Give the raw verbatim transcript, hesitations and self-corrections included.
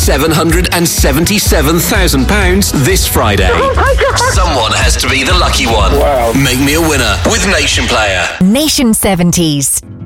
seven hundred seventy-seven thousand pounds this Friday. Oh my God. Someone has to be the lucky one. Wow. Make me a winner with Nation Player. Nation seventies.